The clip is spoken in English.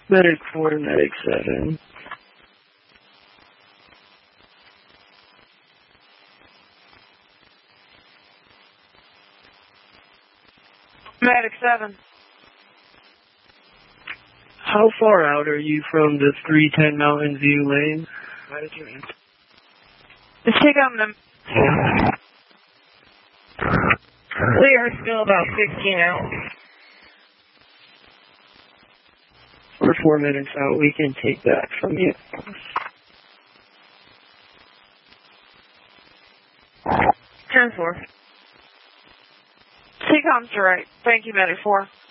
Medic 4 to Medic 7. Medic 7. How far out are you from the 310 Mountain View lane? How did you answer? Just take on them. We are still about 15 out. We're 4 minutes out. We can take that from you. 10-4. Take on to right. Thank you, Medic 4.